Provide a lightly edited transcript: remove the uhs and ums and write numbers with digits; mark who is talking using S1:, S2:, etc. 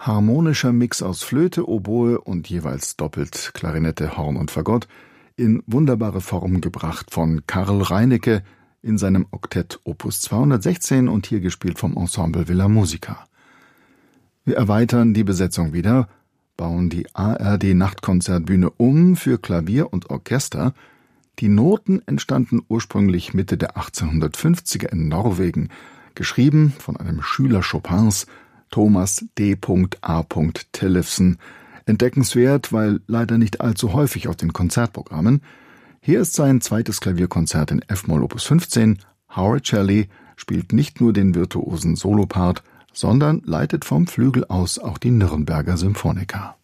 S1: harmonischer Mix aus Flöte, Oboe und jeweils doppelt Klarinette, Horn und Fagott, in wunderbare Form gebracht von Karl Reinecke in seinem Oktett Opus 216 und hier gespielt vom Ensemble Villa Musica. Wir erweitern die Besetzung wieder, bauen die ARD-Nachtkonzertbühne um für Klavier und Orchester. Die Noten entstanden ursprünglich Mitte der 1850er in Norwegen, geschrieben von einem Schüler Chopins, Thomas D. A. Tellefsen, entdeckenswert, weil leider nicht allzu häufig auf den Konzertprogrammen. Hier ist sein zweites Klavierkonzert in F-Moll Opus 15. Howard Shelley spielt nicht nur den virtuosen Solopart, sondern leitet vom Flügel aus auch die Nürnberger Symphoniker.